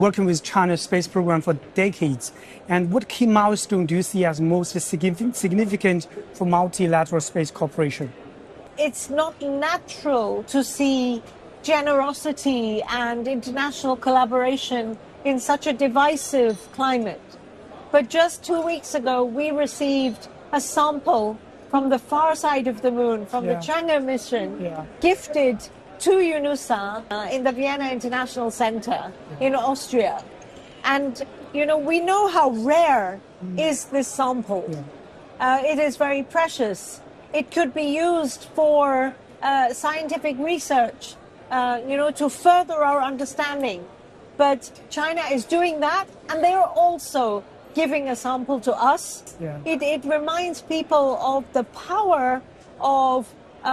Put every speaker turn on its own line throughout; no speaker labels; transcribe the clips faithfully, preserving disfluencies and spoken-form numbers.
working with China's space program for decades. And what key milestone do you see as most significant for multilateral space cooperation?
It's not natural to see generosity and international collaboration in such a divisive climate. But just two weeks ago, we received a sample from the far side of the moon, from yeah. the Chang'e mission, yeah. gifted to UNUSA uh, in the Vienna International Center yeah. in Austria. And, you know, we know how rare mm. is this sample. Yeah. Uh, it is very precious. It could be used for uh, scientific research, uh, you know, to further our understanding. But China is doing that, and they are also giving a sample to us. Yeah. It, it reminds people of the power of uh,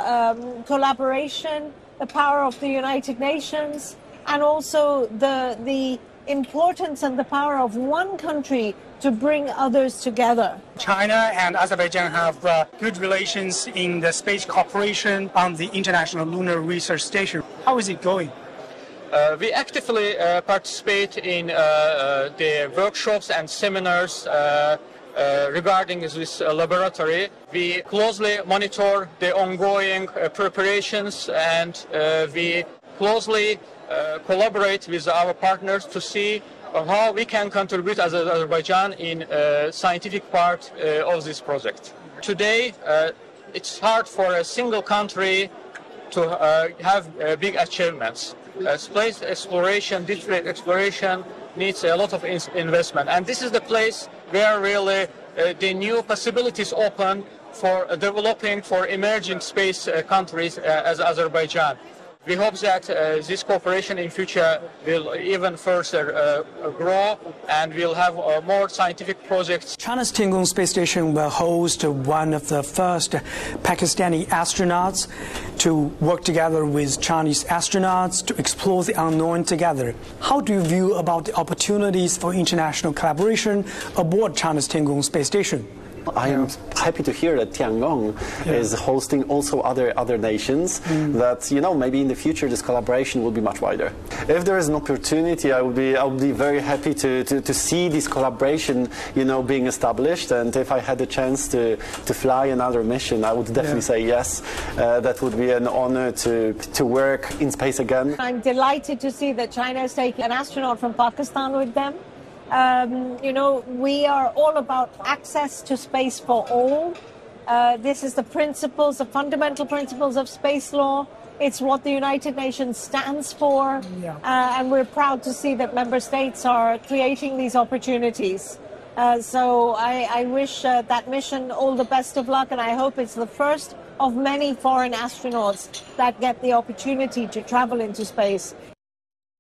um, collaboration, the power of the United Nations, and also the, the importance and the power of one country to bring others together.
China and Azerbaijan have uh, good relations in the space cooperation on the International Lunar Research Station. How is it going?
Uh, we actively uh, participate in uh, uh, the workshops and seminars uh, uh, regarding this uh, laboratory. We closely monitor the ongoing uh, preparations, and uh, we closely uh, collaborate with our partners to see uh, how we can contribute as Azerbaijan in uh, scientific part uh, of this project. Today, uh, it's hard for a single country to uh, have uh, big achievements. Uh, space exploration, digital exploration needs a lot of in investment, and this is the place where really uh, the new possibilities open for uh, developing, for emerging space uh, countries uh, as Azerbaijan. We hope that uh, this cooperation in future will even further uh, grow, and we'll have uh, more scientific projects.
China's Tiangong space station will host one of the first Pakistani astronauts to work together with Chinese astronauts to explore the unknown together. How do you view about the opportunities for international collaboration aboard China's Tiangong space station?
I am happy to hear that Tiangong yeah. is hosting also other other nations. Mm. That, you know, maybe in the future this collaboration will be much wider. If there is an opportunity, I would be I would be very happy to, to, to see this collaboration, you know, being established. And if I had the chance to to fly another mission, I would definitely yeah. say yes. Uh, that would be an honor to to work in space again.
I'm delighted to see that China is taking an astronaut from Pakistan with them. Um, you know, we are all about access to space for all. Uh, this is the principles, the fundamental principles of space law. It's what the United Nations stands for. Yeah. Uh, and we're proud to see that member states are creating these opportunities. Uh, so I, I wish uh, that mission all the best of luck, and I hope it's the first of many foreign astronauts that get the opportunity to travel into space.